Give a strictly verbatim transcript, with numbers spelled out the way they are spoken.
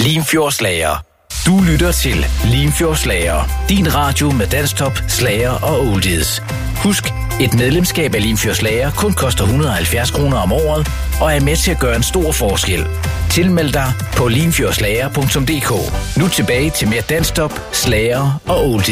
Limfjordsslager. Du lytter til Limfjordsslager. Din radio med danstop, slager og oldies. Husk, et medlemskab af Limfjordsslager kun koster et hundrede og halvfjerds kroner om året, og er med til at gøre en stor forskel. Tilmeld dig på limfjordslager punktum d k. Nu tilbage til mere danstop, slager og oldies.